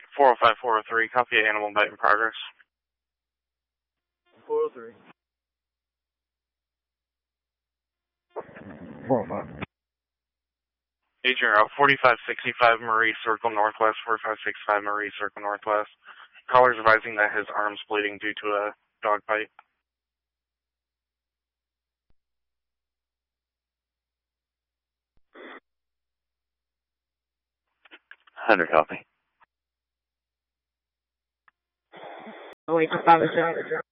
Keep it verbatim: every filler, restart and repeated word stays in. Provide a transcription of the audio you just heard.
four oh five, four oh three, copy animal bite in progress. four oh three. four oh five. Agent, you're out. forty-five sixty-five Marie Circle Northwest, forty-five sixty-five Marie Circle Northwest. Caller's advising that his arm's bleeding due to a dog bite. one hundred copy. Oh, wait, five,